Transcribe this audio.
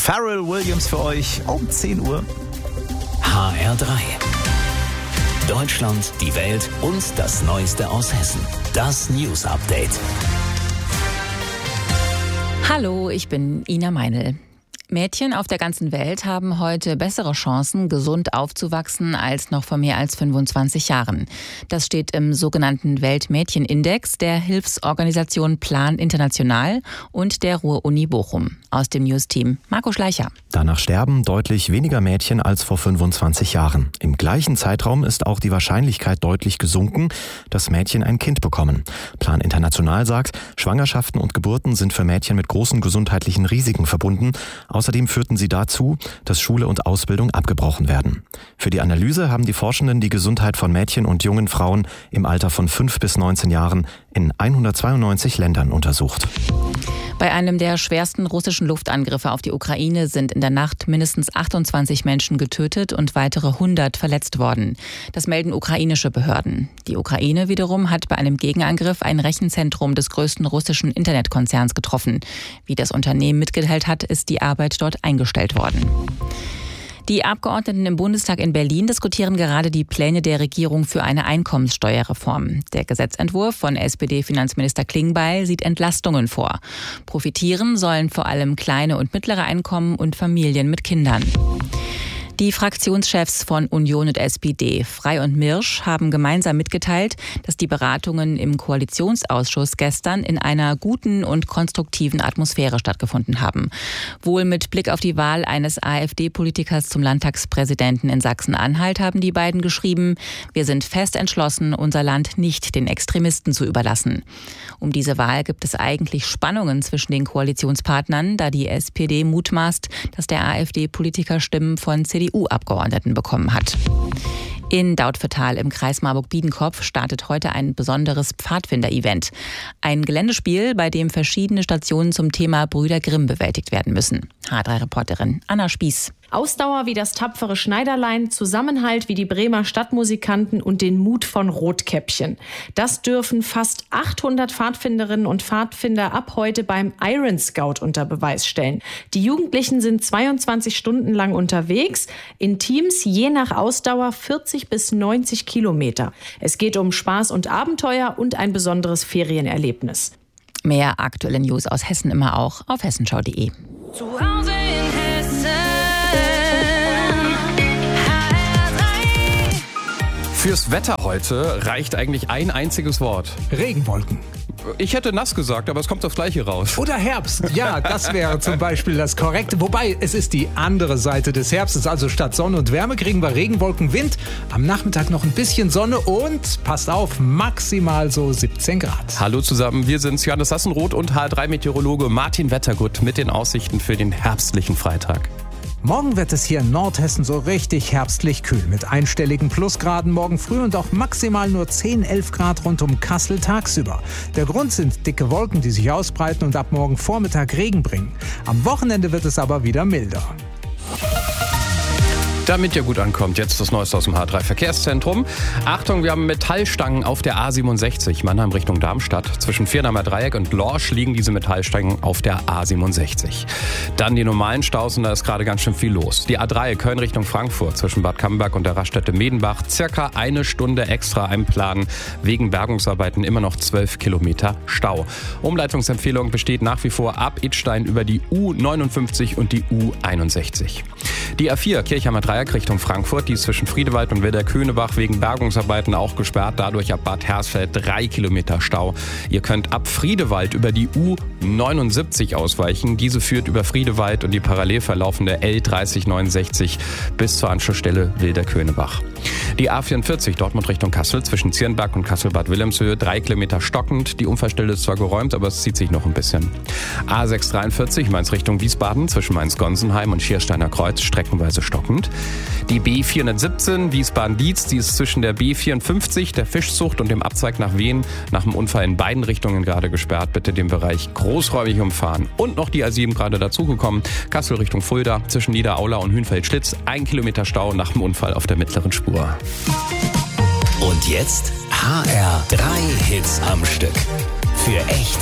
Pharrell Williams für euch um 10 Uhr. HR3. Deutschland, die Welt und das Neueste aus Hessen. Das News Update. Hallo, ich bin Ina Meinl. Mädchen auf der ganzen Welt haben heute bessere Chancen, gesund aufzuwachsen, als noch vor mehr als 25 Jahren. Das steht im sogenannten Weltmädchenindex der Hilfsorganisation Plan International und der Ruhr-Uni Bochum. Aus dem News-Team Marco Schleicher. Danach sterben deutlich weniger Mädchen als vor 25 Jahren. Im gleichen Zeitraum ist auch die Wahrscheinlichkeit deutlich gesunken, dass Mädchen ein Kind bekommen. Plan International sagt, Schwangerschaften und Geburten sind für Mädchen mit großen gesundheitlichen Risiken verbunden. Außerdem führten sie dazu, dass Schule und Ausbildung abgebrochen werden. Für die Analyse haben die Forschenden die Gesundheit von Mädchen und jungen Frauen im Alter von 5 bis 19 Jahren in 192 Ländern untersucht. Bei einem der schwersten russischen Luftangriffe auf die Ukraine sind in der Nacht mindestens 28 Menschen getötet und weitere 100 verletzt worden. Das melden ukrainische Behörden. Die Ukraine wiederum hat bei einem Gegenangriff ein Rechenzentrum des größten russischen Internetkonzerns getroffen. Wie das Unternehmen mitgeteilt hat, ist die Arbeit dort eingestellt worden. Die Abgeordneten im Bundestag in Berlin diskutieren gerade die Pläne der Regierung für eine Einkommenssteuerreform. Der Gesetzentwurf von SPD-Finanzminister Klingbeil sieht Entlastungen vor. Profitieren sollen vor allem kleine und mittlere Einkommen und Familien mit Kindern. Die Fraktionschefs von Union und SPD, Frey und Mirsch, haben gemeinsam mitgeteilt, dass die Beratungen im Koalitionsausschuss gestern in einer guten und konstruktiven Atmosphäre stattgefunden haben. Wohl mit Blick auf die Wahl eines AfD-Politikers zum Landtagspräsidenten in Sachsen-Anhalt haben die beiden geschrieben, wir sind fest entschlossen, unser Land nicht den Extremisten zu überlassen. Um diese Wahl gibt es eigentlich Spannungen zwischen den Koalitionspartnern, da die SPD mutmaßt, dass der AfD-Politiker Stimmen von CDU-Abgeordneten bekommen hat. In Dautphetal im Kreis Marburg-Biedenkopf startet heute ein besonderes Pfadfinder-Event. Ein Geländespiel, bei dem verschiedene Stationen zum Thema Brüder Grimm bewältigt werden müssen. H3-Reporterin Anna Spieß. Ausdauer wie das tapfere Schneiderlein, Zusammenhalt wie die Bremer Stadtmusikanten und den Mut von Rotkäppchen. Das dürfen fast 800 Pfadfinderinnen und Pfadfinder ab heute beim Iron Scout unter Beweis stellen. Die Jugendlichen sind 22 Stunden lang unterwegs, in Teams je nach Ausdauer 40 bis 90 Kilometer. Es geht um Spaß und Abenteuer und ein besonderes Ferienerlebnis. Mehr aktuelle News aus Hessen immer auch auf hessenschau.de. Zu Hause in Hessen. Fürs Wetter heute reicht eigentlich ein einziges Wort. Regenwolken. Ich hätte nass gesagt, aber es kommt das Gleiche raus. Oder Herbst. Ja, das wäre zum Beispiel das Korrekte. Wobei, es ist die andere Seite des Herbstes. Also statt Sonne und Wärme kriegen wir Regenwolken, Wind. Am Nachmittag noch ein bisschen Sonne und, passt auf, maximal so 17 Grad. Hallo zusammen, wir sind's, Johannes Sassenroth und HR3-Meteorologe Martin Wettergut mit den Aussichten für den herbstlichen Freitag. Morgen wird es hier in Nordhessen so richtig herbstlich kühl mit einstelligen Plusgraden morgen früh und auch maximal nur 10-11 Grad rund um Kassel tagsüber. Der Grund sind dicke Wolken, die sich ausbreiten und ab morgen Vormittag Regen bringen. Am Wochenende wird es aber wieder milder. Damit ihr gut ankommt, jetzt das Neueste aus dem H3-Verkehrszentrum. Achtung, wir haben Metallstangen auf der A67, Mannheim Richtung Darmstadt. Zwischen Viernheimer Dreieck und Lorsch liegen diese Metallstangen auf der A67. Dann die normalen Staus und da ist gerade ganz schön viel los. Die A3 Köln Richtung Frankfurt zwischen Bad Camberg und der Raststätte Medenbach. Circa eine Stunde extra einplanen. Wegen Bergungsarbeiten immer noch 12 Kilometer Stau. Umleitungsempfehlung besteht nach wie vor ab Idstein über die U59 und die U61. Die A4 Kirchheimer Dreieck Richtung Frankfurt, die ist zwischen Friedewald und Werder-Könebach wegen Bergungsarbeiten auch gesperrt. Dadurch ab Bad Hersfeld 3 Kilometer Stau. Ihr könnt ab Friedewald über die U79 ausweichen. Diese führt über Friedewald und die parallel verlaufende L3069 bis zur Anschlussstelle Wilder-Könebach. Die A44 Dortmund Richtung Kassel zwischen Zirnberg und Kassel-Bad Wilhelmshöhe 3 Kilometer stockend. Die Unfallstelle ist zwar geräumt, aber es zieht sich noch ein bisschen. A643 Mainz Richtung Wiesbaden zwischen Mainz-Gonsenheim und Schiersteiner Kreuz streckenweise stockend. Die B417 Wiesbaden-Dietz, die ist zwischen der B54, der Fischzucht und dem Abzweig nach Wien nach dem Unfall in beiden Richtungen gerade gesperrt. Bitte den Bereich großräumig umfahren. Und noch die A7 gerade dazugekommen. Kassel Richtung Fulda zwischen Niederaula und Hünfeld-Schlitz 1 Kilometer Stau nach dem Unfall auf der mittleren Spur. Und jetzt HR3 Hits am Stück. Für echte